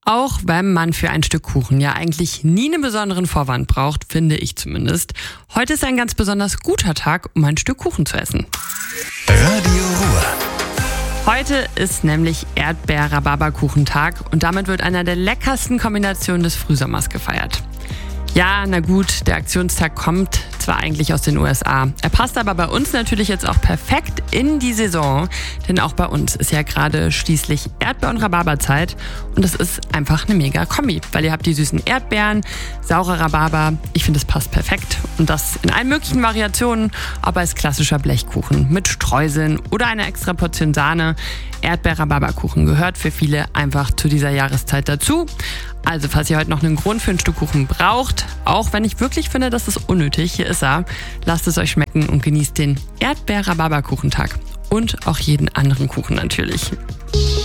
Auch wenn man für ein Stück Kuchen ja eigentlich nie einen besonderen Vorwand braucht, finde ich zumindest. Heute ist ein ganz besonders guter Tag, um ein Stück Kuchen zu essen. Radio Ruhr. Heute ist nämlich Erdbeer-Rhabarberkuchentag und damit wird einer der leckersten Kombinationen des Frühsommers gefeiert. Ja, na gut, der Aktionstag kommt zwar eigentlich aus den USA. Er passt aber bei uns natürlich jetzt auch perfekt in die Saison, denn auch bei uns ist ja gerade schließlich Erdbeer- und Rhabarberzeit und das ist einfach eine mega Kombi, weil ihr habt die süßen Erdbeeren, saure Rhabarber, ich finde, es passt perfekt und das in allen möglichen Variationen, ob als klassischer Blechkuchen mit Streuseln oder einer extra Portion Sahne. Erdbeer-Rhabarberkuchen gehört für viele einfach zu dieser Jahreszeit dazu. Also, falls ihr heute noch einen Grund für ein Stück Kuchen braucht, auch wenn ich wirklich finde, das ist unnötig, hier ist er, lasst es euch schmecken und genießt den Erdbeer-Rhabarberkuchentag. Und auch jeden anderen Kuchen natürlich.